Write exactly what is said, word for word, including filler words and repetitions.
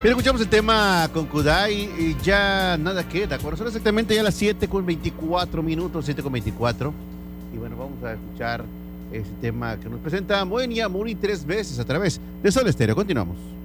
Bien, escuchamos el tema con Kudai y ya nada queda. Cuando son exactamente ya las siete con veinticuatro minutos, siete con veinticuatro. Y bueno, vamos a escuchar este tema que nos presenta Moenia Muri tres veces a través de Sol Estéreo. Continuamos.